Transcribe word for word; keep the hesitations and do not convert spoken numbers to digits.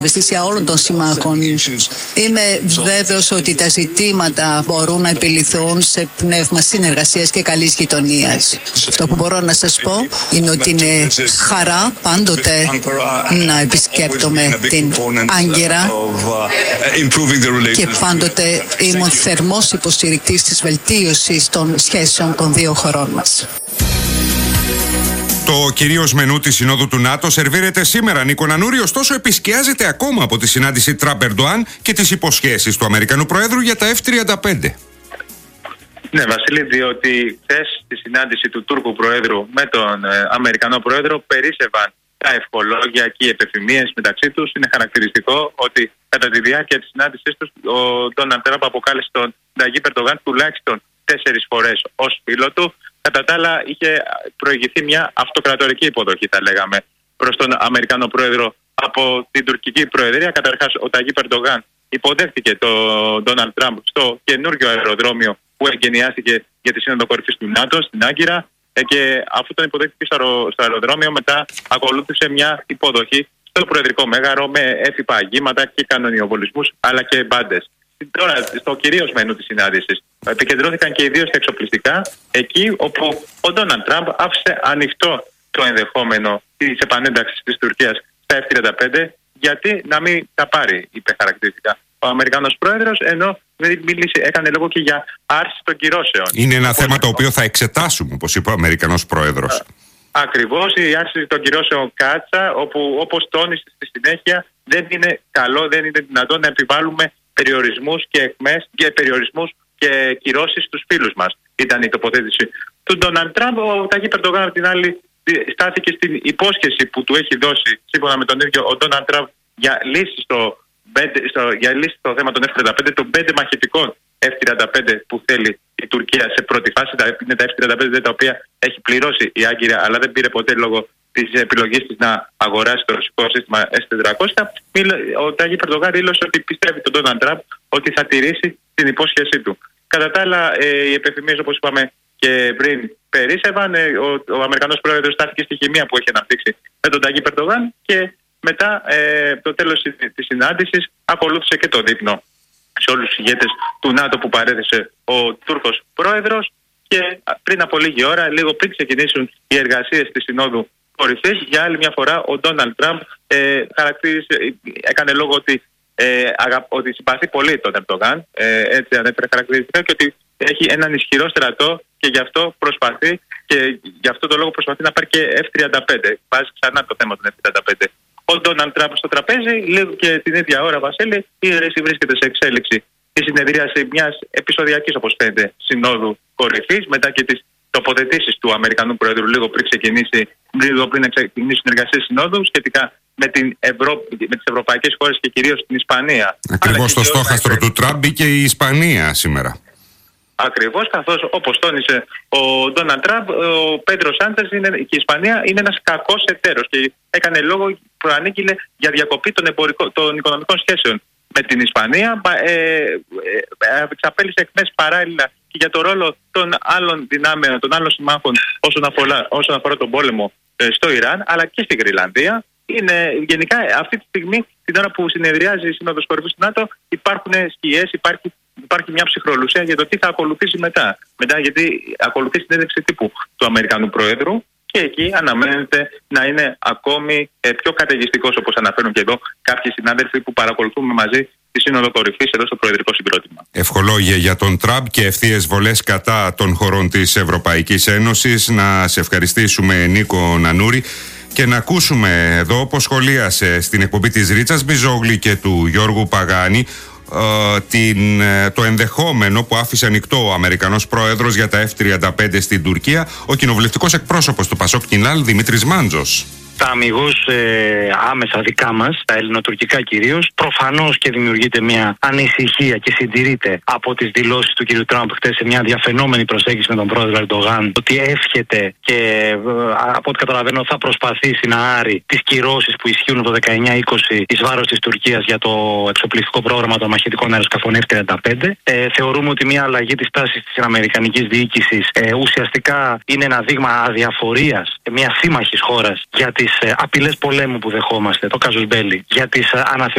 ευαισθησία όλων των συμμάχων. Είμαι βέβαιος ότι τα ζητήματα μπορούν να επιληθούν σε πνεύμα συνεργασίας και καλής γειτονίας. Αυτό που μπορώ να σας πω είναι ότι είναι χαρά πάντοτε να επισκέπτομαι την Άγκυρα και πάντοτε ήμουν θερμός υποστηρικτής της βελτίωσης των σχέσεων των δύο χωρών μας. Το κυρίως μενού της Συνόδου του ΝΑΤΟ σερβίρεται σήμερα, Νίκο Νανούρη, ωστόσο επισκιάζεται ακόμα από τη συνάντηση Τραμπ-Ερντοάν και τις υποσχέσεις του Αμερικανού Προέδρου για τα εφ τριάντα πέντε. Ναι, Βασίλη, διότι χθες στη συνάντηση του Τούρκου Προέδρου με τον ε, Αμερικανό Πρόεδρο περίσσευαν τα ευχολόγια και οι επεφημίες μεταξύ τους. Είναι χαρακτηριστικό ότι κατά τη διάρκεια της συνάντησής τους ο Ντόναλντ Τραμπ αποκάλεσε τον Ταγίπ Ερντογάν τουλάχιστον τέσσερις φορές ως φίλο του. Κατά τα άλλα, είχε προηγηθεί μια αυτοκρατορική υποδοχή, θα λέγαμε, προς τον Αμερικανό Πρόεδρο από την τουρκική Προεδρία. Καταρχάς, ο Ταγίπ Ερντογάν υποδέχτηκε τον Ντόναλντ Τραμπ στο καινούργιο αεροδρόμιο που εγκαινιάστηκε για τη Σύνοδο Κορυφής του ΝΑΤΟ στην Άγκυρα. Και αφού τον υποδέχτηκε στο αεροδρόμιο, μετά ακολούθησε μια υποδοχή στο Προεδρικό Μέγαρο με έφυπα αγγίματα και κανονιοβολισμούς αλλά και μπάντες. Τώρα, στο κυρίως μενού της συνάντησης, επικεντρώθηκαν και ιδίως στα εξοπλιστικά, εκεί όπου ο Ντόναλντ Τραμπ άφησε ανοιχτό το ενδεχόμενο της επανένταξης της Τουρκίας στα εφ τριάντα πέντε, γιατί να μην τα πάρει, είπε χαρακτηριστικά ο Αμερικανός Πρόεδρος, ενώ μίλησε, έκανε λόγο και για άρση των κυρώσεων. Είναι ένα θέμα το οποίο θα εξετάσουμε, όπως είπε ο Αμερικανός Πρόεδρος. Ακριβώς, η άρση των κυρώσεων κάτσα, όπου όπως τόνισε στη συνέχεια, δεν είναι καλό, δεν είναι δυνατόν να επιβάλλουμε περιορισμούς και εκμές και περιορισμούς και κυρώσεις στους φίλους μας. Ήταν η τοποθέτηση του Ντόναλντ Τραμπ. Ο Ταγίπ Ερντογάν, απ' την άλλη, στάθηκε στην υπόσχεση που του έχει δώσει, σύμφωνα με τον ίδιο ο Ντόναλντ Τραμπ, για λύση στο, στο, για λύση στο θέμα των εφ τριάντα πέντε, των πέντε μαχητικών εφ τριάντα πέντε που θέλει η Τουρκία σε πρώτη φάση. Είναι τα εφ τριάντα πέντε τα οποία έχει πληρώσει η Άγκυρα, αλλά δεν πήρε ποτέ λόγω της επιλογής της να αγοράσει το ρωσικό σύστημα ες τετρακόσια. Ο Ταγίπ Ερντογάν δήλωσε ότι πιστεύει τον Ντόναλντ Τραμπ ότι θα τηρήσει την υπόσχεσή του. Κατά τα άλλα, ε, οι επεφημίες, όπως είπαμε και πριν, περίσσευαν. Ε, ο, ο Αμερικανός Πρόεδρος στάθηκε στη χημεία που έχει αναπτύξει με τον Ταγίπ Ερντογάν και μετά ε, το τέλος της συνάντησης ακολούθησε και το δείπνο σε όλους τους ηγέτες του ΝΑΤΟ που παρέθεσε ο Τούρκος Πρόεδρος. Και πριν από λίγη ώρα, λίγο πριν ξεκινήσουν οι εργασίες της Συνόδου Κορυφής, για άλλη μια φορά ο Ντόναλντ Τραμπ ε, έκανε λόγο ότι, ε, αγα, ότι συμπαθεί πολύ τον Ερντογάν, ε, έτσι ανέφερε χαρακτηριστικά, και ότι έχει έναν ισχυρό στρατό και γι' αυτό προσπαθεί και γι' αυτό το λόγο προσπαθεί να πάρει και εφ τριάντα πέντε. Βάζει ξανά το θέμα των εφ τριάντα πέντε. Ο Ντόναλντ Τραμπ στο τραπέζι, λίγο και την ίδια ώρα, Βασίλη, η αίρεση βρίσκεται σε εξέλιξη η συνεδρίαση μιας επεισοδιακής, όπως φαίνεται, Συνόδου Κορυφής, μετά και τις τοποθετήσεις του Αμερικανού Προέδρου λίγο πριν ξεκινήσει, λίγο πριν ξεκινήσουν εργασίες συνόδου σχετικά με, την Ευρω... με τις ευρωπαϊκές χώρες και κυρίως την Ισπανία. Ακριβώς στο στόχαστρο του Τραμπ μπήκε η Ισπανία σήμερα. Ακριβώς, καθώς όπως τόνισε ο Ντόναλντ Τραμπ, ο Πέντρο Σάντσες και η Ισπανία είναι ένας κακός εταίρος και έκανε λόγο, προανήγγειλε για διακοπή των, εμπορικών, των οικονομικών σχέσεων με την Ισπανία. Ε, ε, ε, εξαπέλυσε εκμές παράλληλα και για το ρόλο των άλλων δυνάμεων, των άλλων συμμάχων όσον αφορά, όσον αφορά τον πόλεμο ε, στο Ιράν, αλλά και στην Γρυλανδία. Είναι γενικά αυτή τη στιγμή, την ώρα που συνεδριάζει η Σύνοδος Κορυφής του ΝΑΤΟ, υπάρχουν σκιές, υπάρχει, υπάρχει μια ψυχρολουσία για το τι θα ακολουθήσει μετά. Μετά, γιατί ακολουθεί συνέντευξη τύπου του Αμερικανού Προέδρου και εκεί αναμένεται να είναι ακόμη ε, πιο καταιγιστικός, όπως αναφέρουν και εδώ κάποιοι συνάδελφοι που παρακολουθούμε μαζί τη Σύνοδο Κορυφής εδώ στο Προεδρικό Συγκρότημα. Ευχολόγια για τον Τραμπ και ευθείες βολές κατά των χωρών της Ευρωπαϊκής Ένωσης. Να σε ευχαριστήσουμε, Νίκο Νανούρη, και να ακούσουμε εδώ, όπως σχολίασε στην εκπομπή της Ρίτσας Μπιζόγλη και του Γιώργου Παγάνη, την, το ενδεχόμενο που άφησε ανοιχτό ο Αμερικανός Πρόεδρος για τα εφ τριάντα πέντε στην Τουρκία, ο κοινοβουλευτικός εκπρόσωπος του Πασόκ Κινάλ, Δημήτρης Μάντζος. Τα αμιγώς ε, άμεσα δικά μας, τα ελληνοτουρκικά κυρίως, προφανώς και δημιουργείται μια ανησυχία και συντηρείται από τις δηλώσεις του κ. Τραμπ χτες σε μια διαφαινόμενη προσέγγιση με τον πρόεδρο Ερντογάν, ότι εύχεται και ε, από ό,τι καταλαβαίνω θα προσπαθήσει να άρει τις κυρώσεις που ισχύουν το δεκαεννιά είκοσι εις βάρος της Τουρκίας για το εξοπλιστικό πρόγραμμα των μαχητικών αεροσκαφών εφ τριάντα πέντε. Ε, θεωρούμε ότι μια αλλαγή της τάσης της αμερικανικής διοίκησης ε, ουσιαστικά είναι ένα δείγμα αδιαφορίας μια σύμμαχης χώρας για τις τις απειλές πολέμου που δεχόμαστε, το casus belli, για τις αναθεωρήσεις